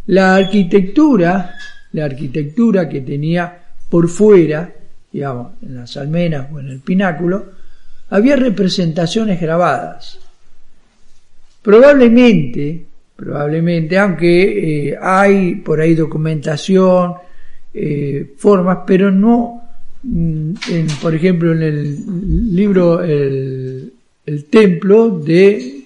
La arquitectura que tenía por fuera, digamos, en las almenas o en el pináculo, había representaciones grabadas. Probablemente, aunque hay por ahí documentación, formas, pero no, por ejemplo, en el libro El Templo de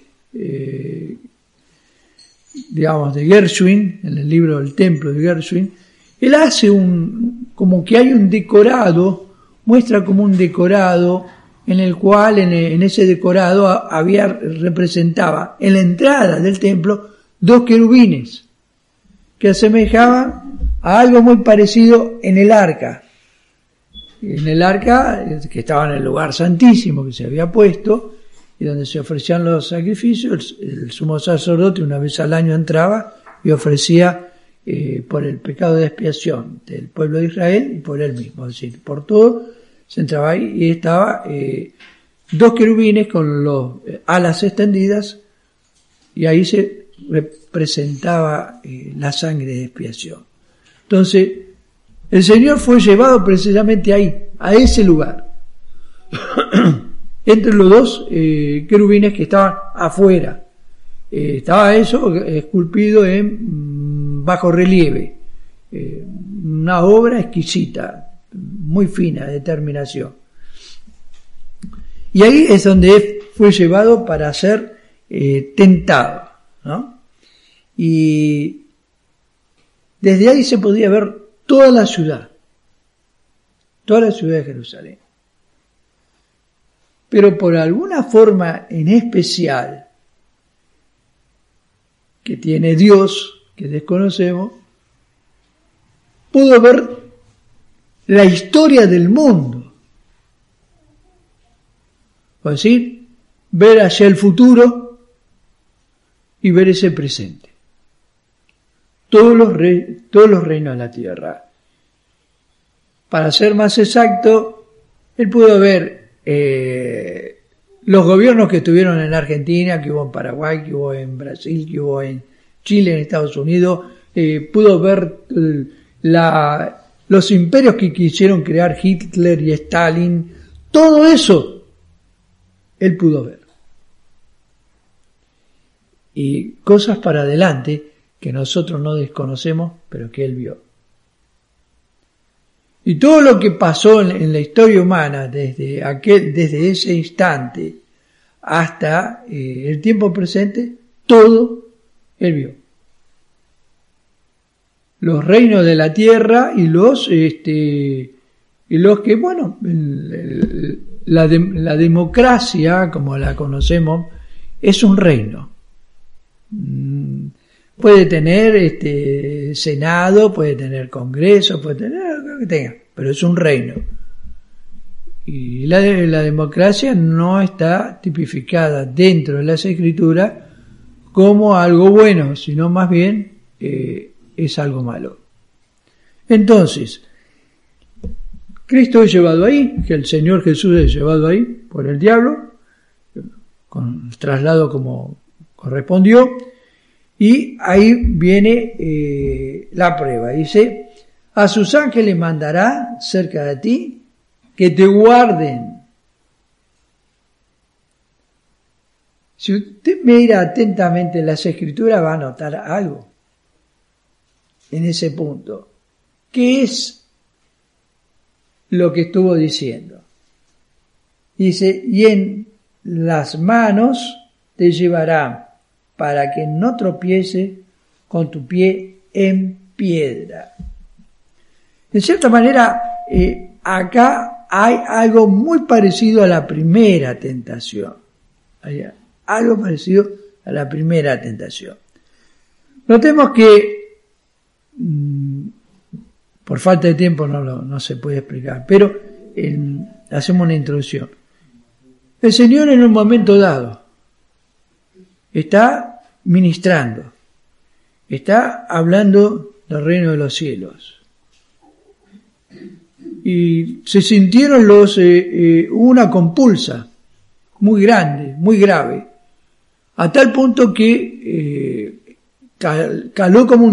Gershwin, en el libro El Templo de Gershwin, él hace como que hay un decorado, muestra como un decorado en el cual en ese decorado representaba en la entrada del templo 2 querubines que asemejaban a algo muy parecido en el arca. En el arca que estaba en el lugar santísimo que se había puesto y donde se ofrecían los sacrificios, el sumo sacerdote una vez al año entraba y ofrecía por el pecado de expiación del pueblo de Israel y por él mismo, es decir, por todo se entraba ahí y estaba 2 querubines con las alas extendidas y ahí se representaba la sangre de expiación. Entonces el Señor fue llevado precisamente ahí, a ese lugar, entre los 2 querubines que estaban afuera. Estaba eso esculpido en bajo relieve, una obra exquisita, muy fina de terminación. Y ahí es donde él fue llevado para ser tentado, ¿no? Y desde ahí se podía ver toda la ciudad de Jerusalén. Pero por alguna forma en especial que tiene Dios, que desconocemos, pudo ver la historia del mundo. Es decir, ver hacia el futuro y ver ese presente. Todos los reinos de la tierra. Para ser más exacto, él pudo ver los gobiernos que estuvieron en Argentina, que hubo en Paraguay, que hubo en Brasil, que hubo en Chile, en Estados Unidos. Pudo ver los imperios que quisieron crear Hitler y Stalin. Todo eso él pudo ver. Y cosas para adelante que nosotros no desconocemos, pero que él vio. Y todo lo que pasó en la historia humana desde ese instante hasta el tiempo presente, todo él vio. Los reinos de la tierra y los que, bueno, la democracia, como la conocemos, es un reino. Puede tener senado, puede tener congreso, puede tener lo que tenga, pero es un reino. Y la democracia no está tipificada dentro de las Escrituras como algo bueno, sino más bien es algo malo. Entonces, Cristo es llevado ahí, que el Señor Jesús es llevado ahí por el diablo, con el traslado como correspondió, y ahí viene la prueba. Dice: a sus ángeles mandará cerca de ti que te guarden. Si usted mira atentamente las Escrituras, va a notar algo en ese punto. ¿Qué es lo que estuvo diciendo? Dice: y en las manos te llevará para que no tropiece con tu pie en piedra. En cierta manera, acá hay algo muy parecido a la primera tentación. Hay algo parecido a la primera tentación. Notemos que, por falta de tiempo no se puede explicar, pero hacemos una introducción. El Señor en un momento dado está ministrando, está hablando del reino de los cielos. Y se sintieron una compulsa muy grande, muy grave, a tal punto que caló como un